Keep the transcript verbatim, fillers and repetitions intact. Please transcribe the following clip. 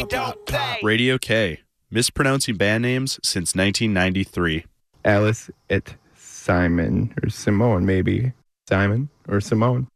don't say. Radio K, mispronouncing band names since nineteen ninety-three. Alice, it, Simon, or Simone, maybe. Simon or Simone.